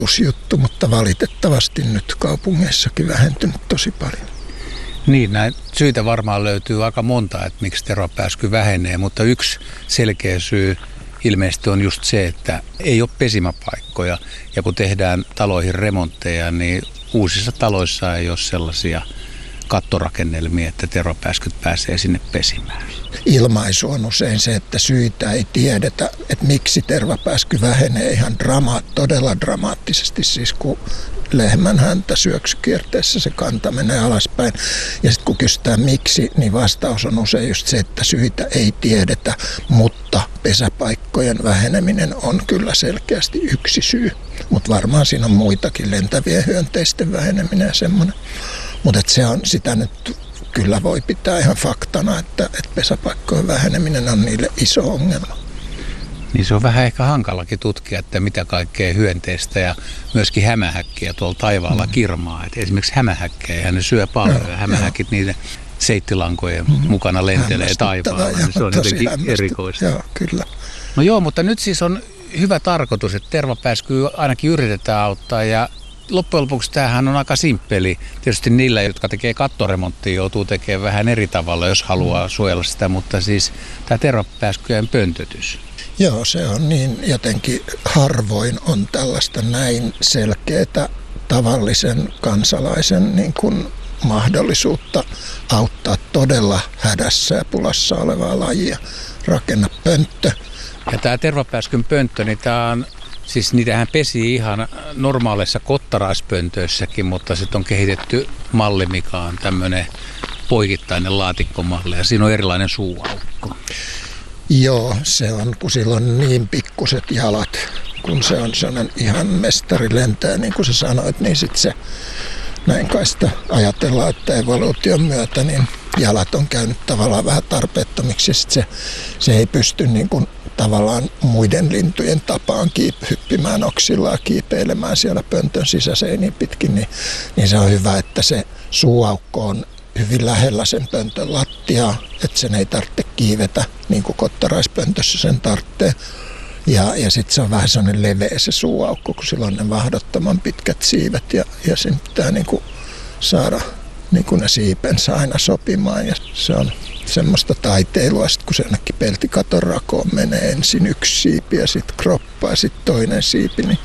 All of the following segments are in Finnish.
uusi juttu, mutta valitettavasti nyt kaupungeissakin vähentynyt tosi paljon. Niin, näin syitä varmaan löytyy aika monta, että miksi tervapääsky vähenee, mutta yksi selkeä syy ilmeisesti on just se, että ei ole pesimäpaikkoja. Ja kun tehdään taloihin remontteja, niin uusissa taloissa ei ole sellaisia kattorakennelmia, että tervapääskyt pääsee sinne pesimään. Ilmaisu on usein se, että syitä ei tiedetä, että miksi tervapääsky vähenee ihan todella dramaattisesti, siis kun lehmän häntä syöksykierteessä se kanta menee alaspäin. Ja sitten kun kysytään miksi, niin vastaus on usein just se, että syitä ei tiedetä, mutta pesäpaikkojen väheneminen on kyllä selkeästi yksi syy. Mutta varmaan siinä on muitakin, lentävien hyönteisten väheneminen ja semmoinen. Mutta se on sitä nyt kyllä voi pitää ihan faktana, että pesäpaikkojen väheneminen on niille iso ongelma. Niin se on vähän ehkä hankalakin tutkia, että mitä kaikkea hyönteistä ja myöskin hämähäkkiä tuolla taivaalla kirmaa. Et esimerkiksi hämähäkkejä ne syö paljon ja hämähäkit niiden seittilankojen mukana lentelee taivaalla. Se on jotenkin erikoista. Joo, kyllä. No joo, mutta nyt siis on hyvä tarkoitus, että tervapääskyä ainakin yritetään auttaa ja loppujen lopuksi tämähän on aika simppeli. Tietysti niillä, jotka tekee kattoremonttia, joutuu tekemään vähän eri tavalla, jos haluaa suojella sitä, mutta siis tämä tervapääskyjen pöntötys. Joo, se on niin jotenkin harvoin on tällaista näin selkeätä tavallisen kansalaisen niin kuin mahdollisuutta auttaa todella hädässä ja pulassa olevaa lajia. Rakenna pönttö. Ja tämä tervapääskyn pönttö, niin tämä on, siis niitähän pesii ihan normaaleissa kottaraispöntöissäkin, mutta sitten on kehitetty malli, mikä on tämmöinen poikittainen laatikkomalli ja siinä on erilainen suuaukko. Joo, se on, kun sillä on niin pikkuset jalat, kun se on sellainen ihan mestari lentää, niin kuin sä sanoit, niin sitten se, näin kai sitä ajatellaan, että evoluution myötä, niin jalat on käynyt tavallaan vähän tarpeettomiksi, ja sitten se ei pysty niin kuin tavallaan muiden lintujen tapaan hyppimään oksillaan, kiipeilemään siellä pöntön sisäseiniin pitkin, niin se on hyvä, että se suuaukko on hyvin lähellä sen pöntön lattiaa, että sen ei tarvitse kiivetä, niin kuin kottaraispöntössä sen tarvitsee. Ja sitten se on vähän sellainen leveä se suuaukko, kun sillä on ne mahdottoman pitkät siivet ja sen pitää niin kuin saada niin kuin ne siipensä aina sopimaan. Ja se on semmoista taiteilua, sit kun se ainakin peltikaton rakoon menee ensin yksi siipi ja sitten kroppa ja sitten toinen siipi, niin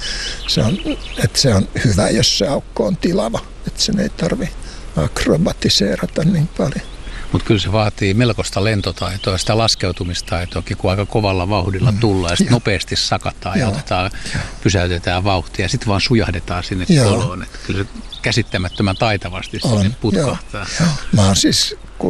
se on hyvä, jos se aukko on tilava, että sen ei tarvitse akrobatiseerata niin paljon. Mutta kyllä se vaatii melkoista lentotaitoa ja sitä laskeutumistaitoakin, kun aika kovalla vauhdilla tullaan ja sitten nopeasti sakataan ja pysäytetään vauhtia ja sitten vaan sujahdetaan sinne koloon. Että kyllä se käsittämättömän taitavasti sinne putkahtaa. Joo. Mä oon siis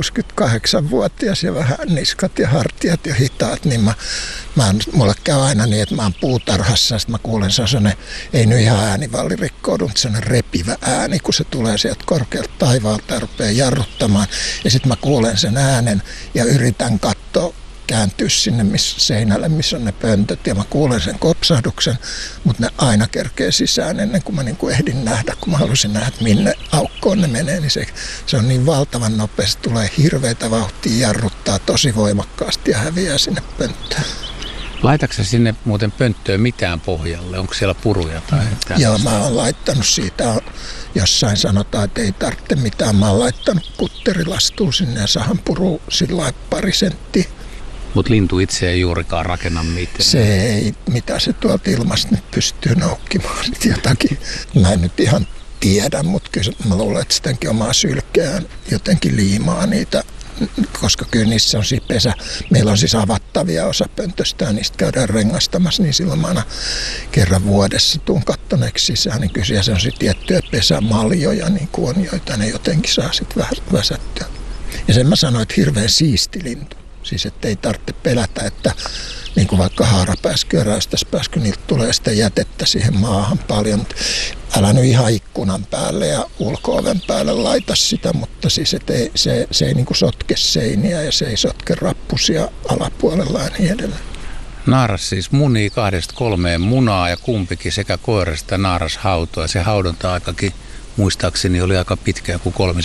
68-vuotias ja vähän niskat ja hartiat ja hitaat, niin mulle käy aina niin, että mä oon puutarhassa ja sitten mä kuulen sellainen, ei nyt ihan äänivalli rikkoudu, mutta sellainen repivä ääni, kun se tulee sieltä korkealta taivaalta ja rupeaa jarruttamaan. Ja sitten mä kuulen sen äänen ja yritän katsoa, kääntyä sinne seinälle, missä on ne pöntöt, ja mä kuulen sen kopsahduksen, mutta ne aina kerkee sisään ennen kuin mä niin kuin ehdin nähdä, kun mä halusin nähdä, että minne aukkoon ne menee, niin se on niin valtavan nopeasti, tulee hirveätä vauhtia, jarruttaa tosi voimakkaasti ja häviää sinne pönttöön. Laitatko sinne muuten pönttöön mitään pohjalle? Onko siellä puruja tai tällaista? Joo, mä oon laittanut siitä, jossain sanotaan, että ei tarvitse mitään. Mä oon laittanut putterilastuun sinne ja sahan puruu sillä pari senttiä. Mutta lintu itse ei juurikaan rakenna mitään. Se ei, mitä se tuolta ilmasta nyt pystyy noukkimaan jotakin. Mä en nyt ihan tiedä, mutta kyllä mä luulen, että sitäkin omaa sylkeään jotenkin liimaa niitä, koska kyllä niissä on siis pesä. Meillä on siis avattavia osa pöntöstä ja niistä käydään rengastamassa, niin silloin mä aina kerran vuodessa tuun kattoneeksi sisään, niin kyllä se on sitten tiettyjä pesämaljoja, niin kuin on, joita ne jotenkin saa sitten vähän väsättyä. Ja sen mä sanoin, että hirveän siisti lintu. Siis ettei tarvitse pelätä, että niin kuin vaikka haarapääsky ja räystäspääsky, niiltä tulee sitä jätettä siihen maahan paljon. Mutta älä nyt ihan ikkunan päälle ja ulko-oven päälle laita sitä, mutta siis se ei niin kuin sotke seiniä ja se ei sotke rappusia alapuolella ja niin edelleen. Naaras siis munii 2-3 munaa ja kumpikin sekä koirasta naaras hautoo. Ja se haudonta-aikakin muistaakseni oli aika pitkä, joku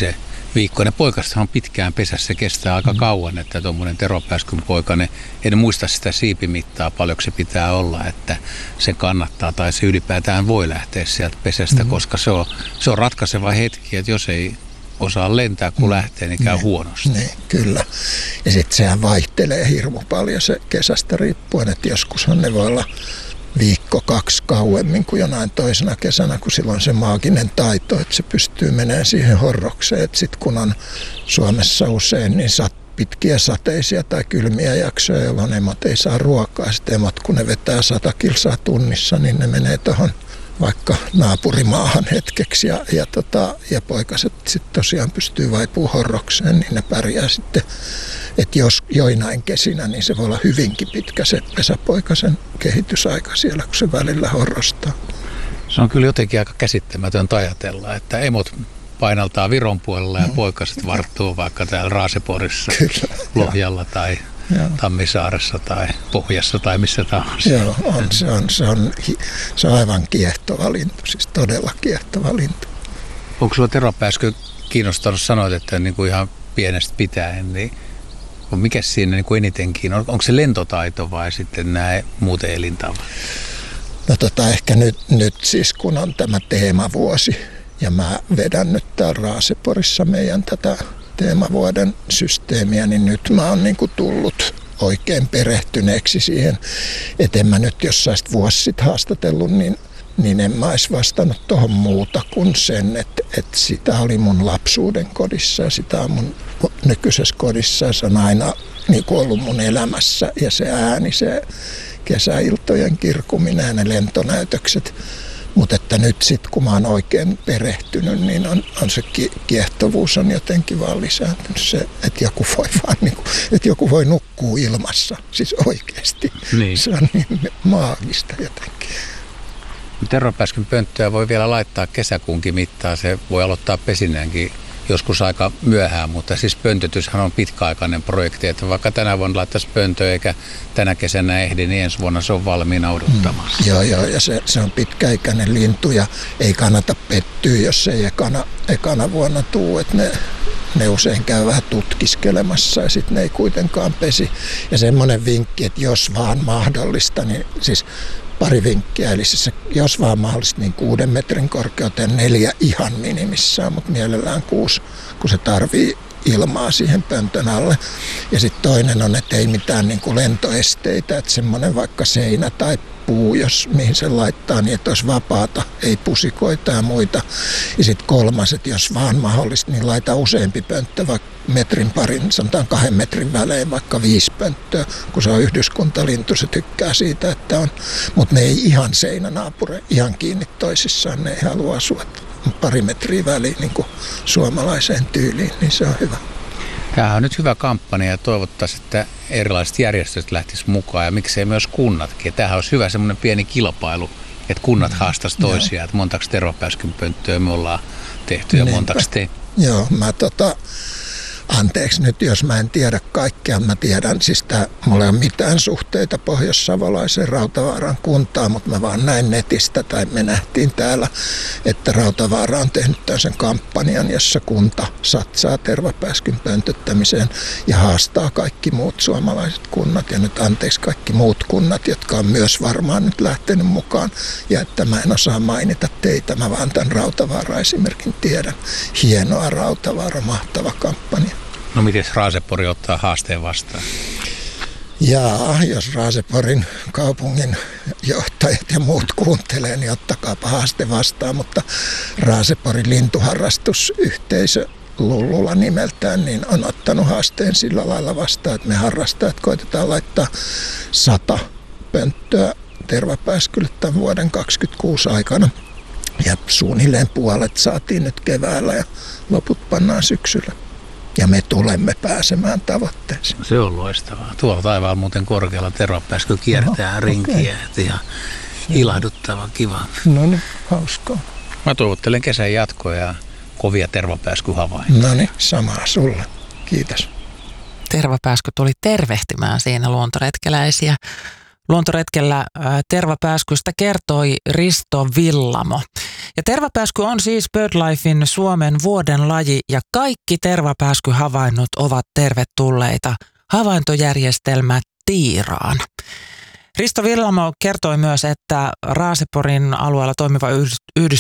viikkoinen. Poikastahan on pitkään pesässä, se kestää aika kauan, että tuommoinen teropääskyn poikainen, en muista sitä siipimittaa, paljonko se pitää olla, että se kannattaa tai se ylipäätään voi lähteä sieltä pesästä, koska se on ratkaiseva hetki, että jos ei osaa lentää, kun lähtee, niin käy huonosti. Niin, kyllä. Ja sitten sehän vaihtelee hirmu paljon se kesästä riippuen, että joskushan ne voi olla viikko, 2 kauemmin kuin jonain toisena kesänä, kun silloin se maaginen taito, että se pystyy menemään siihen horrokseen. Sitten kun on Suomessa usein niin pitkiä sateisia tai kylmiä jaksoja, jolloin emot ei saa ruokaa. Sitten emot, kun ne vetää 100 kilsaa tunnissa, niin ne menee tuohon vaikka naapurimaahan hetkeksi ja poikaset sitten tosiaan pystyy vaipumaan horrokseen, niin ne pärjää sitten. Että jos joinain kesinä, niin se voi olla hyvinkin pitkä se pesäpoikasen kehitysaika siellä, kun se välillä horrostaa. Se on kyllä jotenkin aika käsittämätöntä ajatella, että emot painaltaa Viron puolella ja poikaset varttuu vaikka täällä Raaseporissa, Lohjalla tai Tammisaaressa tai Pohjassa tai missä tahansa. Joo, se on aivan kiehtova lintu, siis todella kiehtova lintu. Onko sulla teropääsky kiinnostanut sanoa, että niin kuin ihan pienestä pitäen, niin mikä siinä niin kuin enitenkin on? Onko se lentotaito vai sitten nämä muuten elintavat? No ehkä nyt siis kun on tämä teemavuosi ja mä vedän nyt täällä Raaseporissa meidän tätä teemavuoden systeemiä, niin nyt mä oon niin kuin tullut oikein perehtyneeksi siihen, että en mä nyt jossain vuosi sitten haastatellut, niin en mä olisi vastannut tuohon muuta kuin sen, että sitä oli mun lapsuuden kodissa ja sitä on mun nykyisessä kodissa ja se on aina niin kuin ollut mun elämässä ja se ääni, se kesäiltojen kirkuminen ja ne lentonäytökset. Mutta että nyt sitten kun mä oon oikein perehtynyt, niin on se kiehtovuus on jotenkin vaan lisääntynyt. Se, että joku voi vaan että joku voi nukkua ilmassa, siis oikeasti. Niin. Se on niin maagista jotenkin. Teropääskyn pönttöä voi vielä laittaa kesäkuunkin mittaan. Se voi aloittaa pesinnänkin joskus aika myöhään, mutta siis pöntötyshän on pitkäaikainen projekti. Että vaikka tänä vuonna laittaisi pöntöä eikä tänä kesänä ehdi, niin ensi vuonna se on valmiina odottamassa. Joo, ja se on pitkäikäinen lintu ja ei kannata pettyä, jos ei ekana vuonna tuu. Että ne usein käy vähän tutkiskelemassa ja sitten ne ei kuitenkaan pesi. Ja semmoinen vinkki, että jos vaan mahdollista, niin siis pari vinkkiä, eli siis jos vaan mahdollista, niin 6 metrin korkeuteen 4 ihan minimissään, mutta mielellään 6, kun se tarvii ilmaa siihen pöntön alle. Ja sitten toinen on, että ei mitään niin kuin lentoesteitä, että semmoinen vaikka seinä tai puu, mihin se laittaa, niin että olisi vapaata, ei pusikoita ja muita. Ja sitten kolmas, että jos vaan mahdollista, niin laita useampi pönttö, vaikka metrin parin, sanotaan 2 metrin välein, vaikka 5 pönttöä, kun se on yhdyskuntalintu, se tykkää siitä, että on. Mutta ne ei ihan seinänaapure, ihan kiinni toisissaan, ne ei halua asua pari metriä väliin niin kuin suomalaiseen tyyliin, niin se on hyvä. Tämä on nyt hyvä kampanja ja toivottaisiin, että erilaiset järjestöt lähtisivät mukaan ja miksei myös kunnatkin. Tämähän olisi hyvä semmoinen pieni kilpailu, että kunnat haastaisivat toisiaan, että montako teropääskyn pönttöä me ollaan tehty ja montako te. Joo, anteeksi nyt, jos mä en tiedä kaikkea. Mä tiedän, siis mulla ei ole mitään suhteita pohjois-savolaiseen Rautavaaran kuntaan, mutta mä vaan näin netistä, tai me nähtiin täällä, että Rautavaara on tehnyt tämmöisen kampanjan, jossa kunta satsaa tervapääskyn pöntöttämiseen ja haastaa kaikki muut suomalaiset kunnat. Ja nyt anteeksi kaikki muut kunnat, jotka on myös varmaan nyt lähtenyt mukaan. Ja että mä en osaa mainita teitä, mä vaan tämän Rautavaara-esimerkin tiedän. Hienoa Rautavaara, mahtava kampanja. No miten Raasepori ottaa haasteen vastaan? Jaa, jos Raaseporin kaupungin johtajat ja muut kuuntelee, niin ottakaapa haaste vastaan. Mutta Raaseporin lintuharrastusyhteisö Lullula nimeltään niin on ottanut haasteen sillä lailla vastaan, että me harrastajat koitetaan laittaa 100 pönttöä tervapääskylle tämän vuoden 2026 aikana. Ja suunnilleen puolet saatiin nyt keväällä ja loput pannaan syksyllä. Ja me tulemme pääsemään tavoitteeseen. Se on loistavaa. Tuolla taivaalla muuten korkealla teropääskö kiertää rinkiä. Okay. Ja ilahduttava, kiva. No niin, hauskaa. Mä toivottelen kesän jatkoa ja kovia tervapääskyhavaintoja. No niin, samaa sulle. Kiitos. Tervapääsky tuli tervehtimään siinä luontoretkeläisiä. Luontoretkellä tervapääskystä kertoi Risto Villamo. Ja tervapääsky on siis BirdLifein Suomen vuoden laji ja kaikki tervapääskyhavainnot ovat tervetulleita havaintojärjestelmä Tiiraan. Risto Villamo kertoi myös, että Raaseporin alueella toimiva yhdistys